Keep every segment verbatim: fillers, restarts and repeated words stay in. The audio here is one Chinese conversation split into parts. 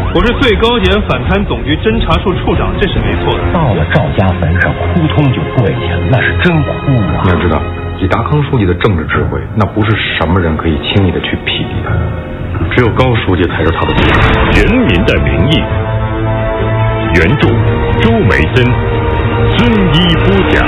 我是最高检反贪总局侦查处处长，这是没错的。 到了赵家坟上，扑通就跪下，那是真哭啊！ 你要知道，李达康书记的政治智慧，那不是什么人可以轻易的去匹敌的，只有高书记才是他的对手。 人民的名义，原著周梅森、孙一播讲。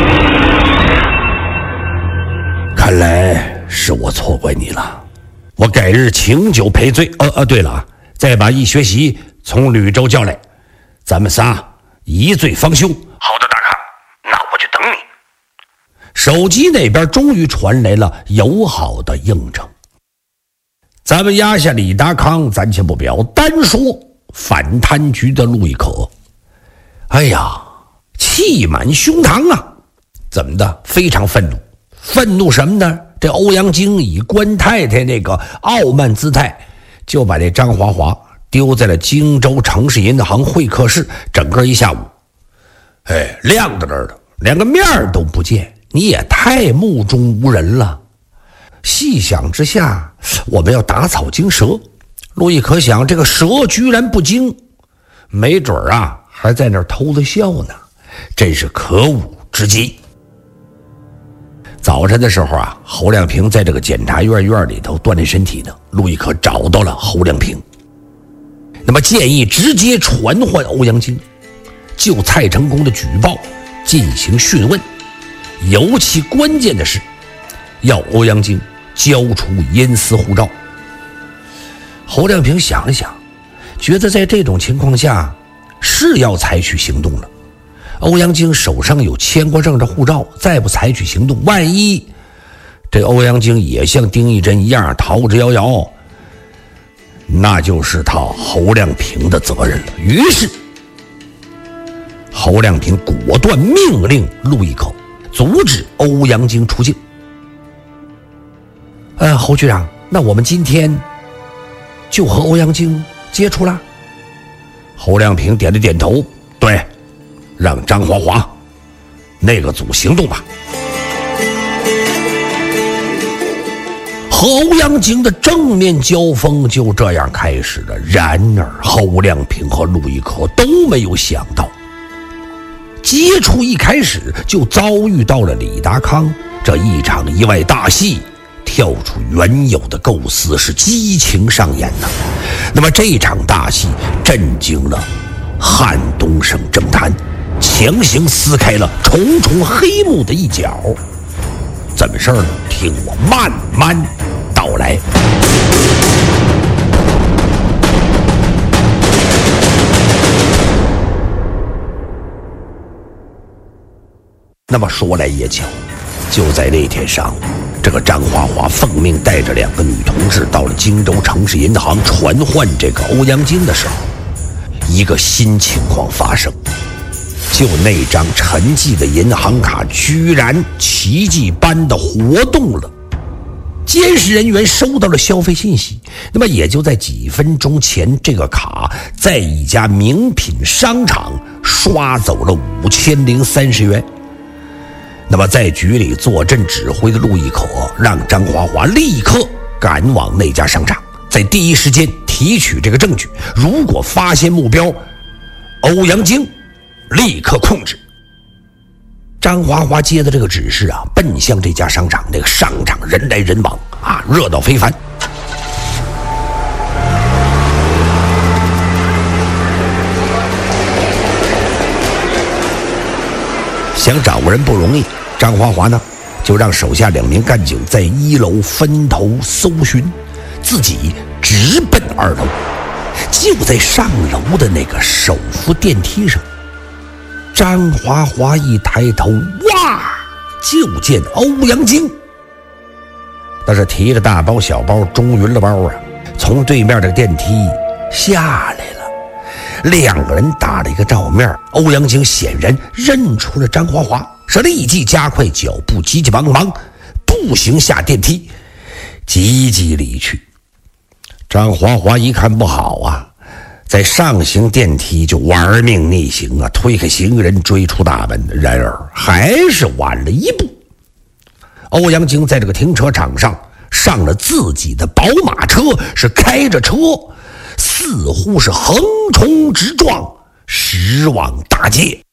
看来是我错怪你了，我改日请酒赔罪。哦哦，对了，再把易学习从吕州叫来，咱们仨一罪方休。 好的，大咖，那我去等你。 手机那边终于传来了友好的应承。咱们压下李达康，咱先不表，单说反贪局的陆亦可，哎呀，气满胸膛啊！怎么的？非常愤怒。愤怒什么呢？这欧阳菁以官太太那个傲慢姿态，就把这张华华丢在了荆州城市银行会客室，整个一下午，哎，晾在那儿的，连个面都不见，你也太目中无人了。细想之下，我们要打草惊蛇。陆亦可想，这个蛇居然不惊，没准啊还在那儿偷了笑呢，真是可恶之极。早晨的时候啊，侯亮平在这个检察院院里头锻炼身体呢。陆亦可找到了侯亮平，那么建议直接传唤欧阳菁，就蔡成功的举报进行讯问。尤其关键的是，要欧阳菁交出阴私护照。侯亮平想了想，觉得在这种情况下是要采取行动了。欧阳菁手上有签过证的护照，再不采取行动，万一这欧阳菁也像丁义珍一样逃之夭夭，那就是他侯亮平的责任了。于是侯亮平果断命令陆亦可阻止欧阳菁出境。呃，侯局长，那我们今天就和欧阳菁接触了？侯亮平点了点头，对，让张华华那个组行动吧。和欧阳菁的正面交锋就这样开始了。然而侯亮平和陆亦可都没有想到，接触一开始就遭遇到了李达康，这一场意外大戏跳出原有的构思，是激情上演的。那么这场大戏震惊了汉东省政坛，强行撕开了重重黑幕的一角。怎么事儿呢？听我慢慢道来。那么说来也巧，就在那天上午，这个张华华奉命带着两个女同志到了荆州城市银行传唤这个欧阳菁的时候，一个新情况发生。就那张沉寂的银行卡居然奇迹般的活动了，监视人员收到了消费信息，那么也就在几分钟前，这个卡在一家名品商场刷走了五千零三十元。那么在局里坐镇指挥的陆亦可让张华华立刻赶往那家商场，在第一时间提取这个证据，如果发现目标欧阳菁，立刻控制。张华华接的这个指示啊，奔向这家商场。那个商场人来人往啊，热闹非凡。想找个人不容易，张华华呢就让手下两名干警在一楼分头搜寻，自己直奔二楼。就在上楼的那个手扶电梯上，张华华一抬头，哇，就见欧阳菁，那是提着大包小包中云了包啊，从对面的电梯下来了。两个人打了一个照面，欧阳菁显然认出了张华华，是立即加快脚步，急急忙忙步行下电梯，急急离去。张华华一看不好啊，在上行电梯就玩命逆行啊，推开行人追出大门。然而还是晚了一步。欧阳菁在这个停车场上上了自己的宝马车，是开着车似乎是横冲直撞，驶往大街。